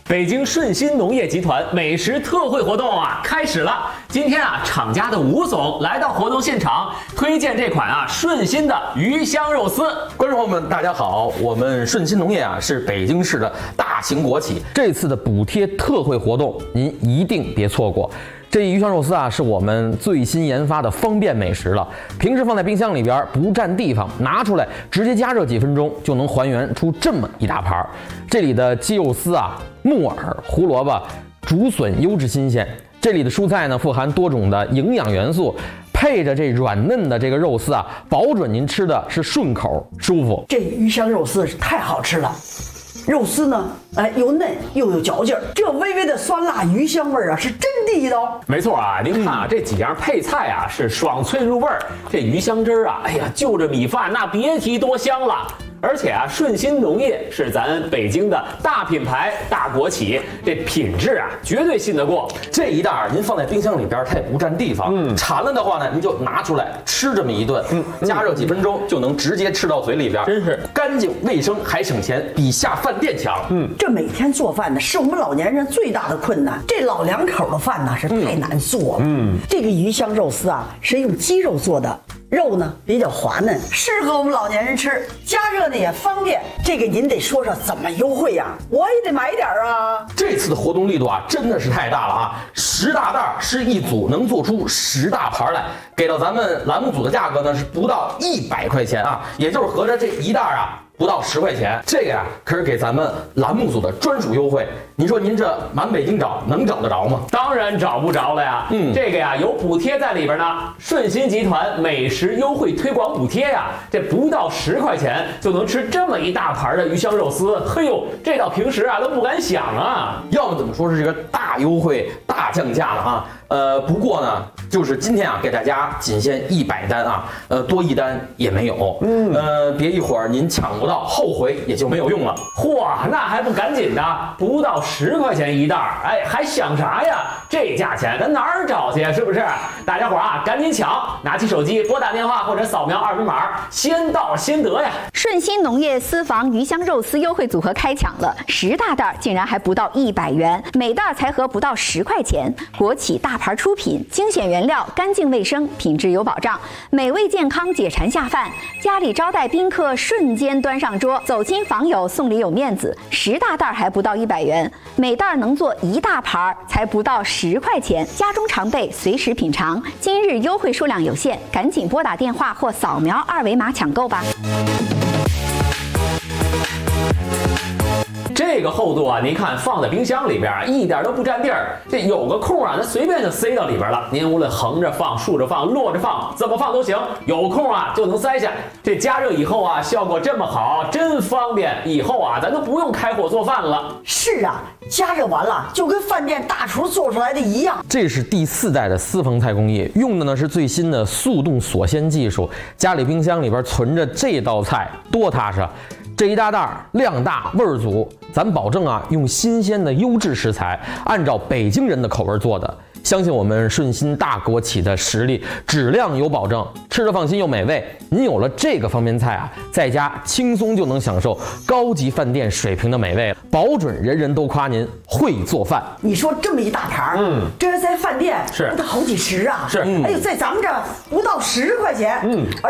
北京顺心农业集团美食特惠活动啊开始了。今天啊，厂家的吴总来到活动现场，推荐这款啊顺心的鱼香肉丝。 观众朋友们，大家好，我们顺心农业啊是北京市的大型国企，这次的补贴特惠活动您一定别错过。这鱼香肉丝啊，是我们最新研发的方便美食了。平时放在冰箱里边不占地方，拿出来直接加热几分钟就能还原出这么一大盘。这里的鸡肉丝啊、木耳、胡萝卜、竹笋优质新鲜。这里的蔬菜呢，富含多种的营养元素，配着这软嫩的这个肉丝啊，保准您吃的是顺口舒服。 这鱼香肉丝太好吃了。肉丝呢，又嫩又有嚼劲儿，这微微的酸辣鱼香味儿啊，是真地道。 没错啊，您看啊，这几样配菜啊是爽脆入味儿，这鱼香汁儿啊，哎呀，就着米饭那别提多香了。而且啊，顺心农业是咱北京的大品牌、大国企，这品质啊绝对信得过。 这一袋您放在冰箱里边，它也不占地方。馋了的话呢，您就拿出来吃这么一顿，加热几分钟就能直接吃到嘴里边， 真是干净卫生还省钱，比下饭店强。 这每天做饭呢，是我们老年人最大的困难。这老两口的饭呢是太难做了。这个鱼香肉丝啊是用鸡肉做的。肉呢比较滑嫩，适合我们老年人吃，加热呢也方便。这个您得说说怎么优惠呀？我也得买点啊。 这次的活动力度啊真的是太大了啊！10大袋是一组，能做出10大盘来，给到咱们栏目组的价格呢是不到100块钱啊，也就是合着这一袋啊不到10块钱。这个呀可是给咱们栏目组的专属优惠。您说您这满北京找能找得着吗？ 当然找不着了呀。这个呀有补贴在里边呢。顺心集团美食优惠推广补贴呀，这不到10块钱就能吃这么一大盘的鱼香肉丝。嘿呦，这到平时啊都不敢想啊。 要么怎么说是这个大优惠、大降价了啊？不过呢，就是今天啊，给大家仅限100单啊，多1单也没有。别一会儿您抢不到，后悔也就没有用了。 嚯，那还不赶紧的，不到10块钱一袋，哎，还想啥呀？这价钱咱哪儿找去？是不是？大家伙啊，赶紧抢，拿起手机拨打电话或者扫描2维码，先到先得呀！ 顺心农业私房鱼香肉丝优惠组合开抢了，10大袋竟然还不到100元，每袋才合不到10块钱。国企大牌出品，精选原料，干净卫生，品质有保障，美味健康，解馋下饭。家里招待宾客，瞬间端上桌，走亲访友送礼有面子。10大袋还不到100元，每袋能做1大盘，才不到10块钱。家中常备，随时品尝。今日优惠数量有限，赶紧拨打电话或扫描2维码抢购吧。 这个厚度啊，您看放在冰箱里边一点都不占地儿，这有个空啊，咱随便就塞到里边了。您无论横着放、竖着放、摞着放，怎么放都行，有空啊就能塞下。这加热以后啊，效果这么好，真方便。以后啊，咱都不用开火做饭了。 是啊，加热完了就跟饭店大厨做出来的一样。 这是第4代的私房菜工艺，用的呢是最新的速冻锁鲜技术。家里冰箱里边存着这道菜多踏实。这一大袋量大味儿足，咱保证啊用新鲜的优质食材，按照北京人的口味做的。相信我们顺心大国企的实力，质量有保证，吃着放心又美味。您有了这个方便菜啊，在家轻松就能享受高级饭店水平的美味了，保准人人都夸您会做饭。 你说这么一大盘，这要在饭店是那好几十啊。 是， 哎呦，在咱们这儿不到10块钱。